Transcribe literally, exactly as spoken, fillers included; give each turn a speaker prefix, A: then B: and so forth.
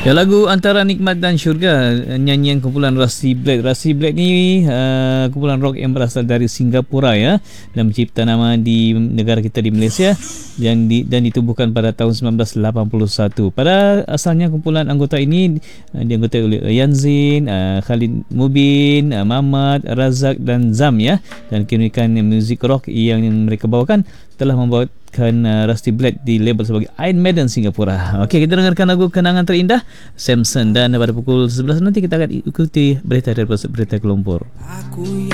A: Ya, lagu Antara Nikmat dan Syurga, nyanyian kumpulan Rusty Black. Rusty Black ni uh, kumpulan rock yang berasal dari Singapura ya, dan mencipta nama di negara kita di Malaysia, dan, di, dan ditubuhkan pada tahun sembilan belas lapan puluh satu. Pada asalnya kumpulan anggota ini uh, dianggotai oleh Yanzin, uh, Khalid Mubin, uh, Mamat, Razak dan Zam ya, dan keunikan muzik rock yang mereka bawakan telah membuatkan uh, Rusty Black di label sebagai Iron Maiden Singapura. Okey, kita dengarkan lagu Kenangan Terindah Samson, dan pada pukul sebelas nanti kita akan ikuti berita dari Berita Kelompor.
B: Aku